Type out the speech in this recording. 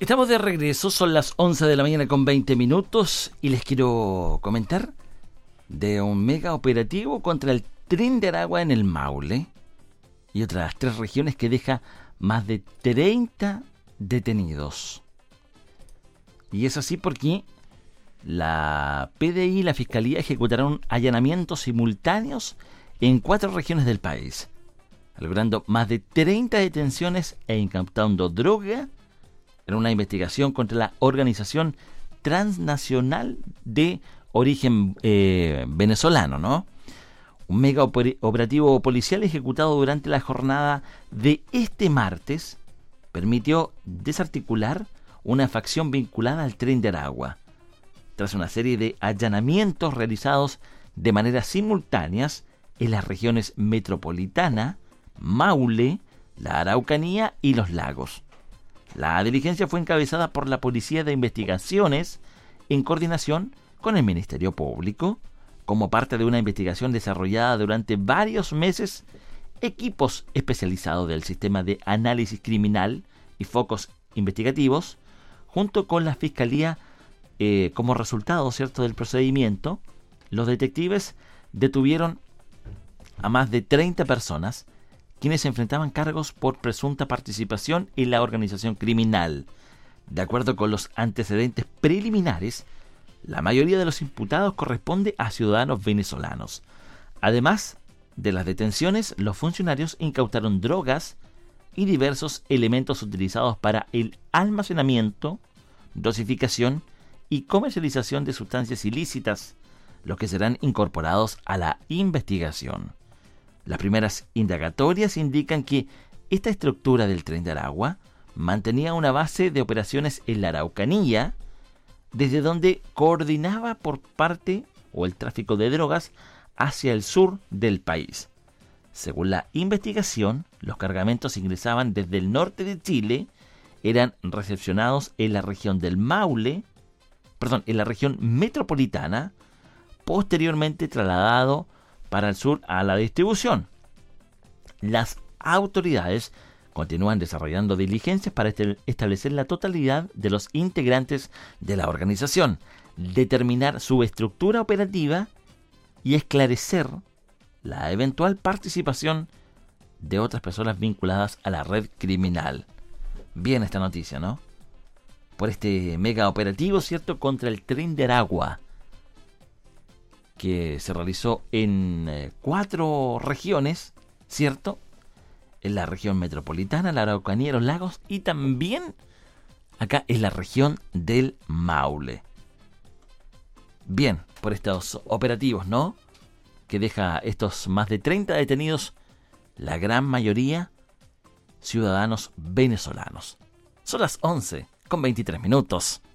Estamos de regreso, son las 11 de la mañana con 20 minutos y les quiero comentar de un mega operativo contra el tren de Aragua en el Maule y otras 3 regiones que deja más de 30 detenidos. Y es así porque la PDI y la Fiscalía ejecutaron allanamientos simultáneos en 4 regiones del país, logrando más de 30 detenciones e incautando droga en una investigación contra la organización transnacional de origen venezolano, ¿no? Un mega operativo policial ejecutado durante la jornada de este martes permitió desarticular una facción vinculada al tren de Aragua, tras una serie de allanamientos realizados de manera simultáneas en las regiones metropolitana, Maule, la Araucanía y los Lagos. La diligencia fue encabezada por la Policía de Investigaciones en coordinación con el Ministerio Público. Como parte de una investigación desarrollada durante varios meses, equipos especializados del Sistema de Análisis Criminal y Focos Investigativos, junto con la Fiscalía, como resultado, ¿cierto?, del procedimiento, los detectives detuvieron a más de 30 personas quienes enfrentaban cargos por presunta participación en la organización criminal. De acuerdo con los antecedentes preliminares, la mayoría de los imputados corresponde a ciudadanos venezolanos. Además de las detenciones, los funcionarios incautaron drogas y diversos elementos utilizados para el almacenamiento, dosificación y comercialización de sustancias ilícitas, los que serán incorporados a la investigación. Las primeras indagatorias indican que esta estructura del tren de Aragua mantenía una base de operaciones en la Araucanía, desde donde coordinaba por parte o el tráfico de drogas hacia el sur del país. Según la investigación, los cargamentos ingresaban desde el norte de Chile, eran recepcionados en la región del Maule, en la región metropolitana, posteriormente trasladado para el sur a la distribución. Las autoridades continúan desarrollando diligencias para establecer la totalidad de los integrantes de la organización, determinar su estructura operativa y esclarecer la eventual participación de otras personas vinculadas a la red criminal. Bien esta noticia, ¿no? Por este mega operativo, ¿cierto?, contra el tren de Aragua, que se realizó en 4 regiones, ¿cierto? En la región metropolitana, la Araucanía, los Lagos y también acá en la región del Maule. Bien, por estos operativos, ¿no?, que deja estos más de 30 detenidos, la gran mayoría ciudadanos venezolanos. Son las 11 con 23 minutos.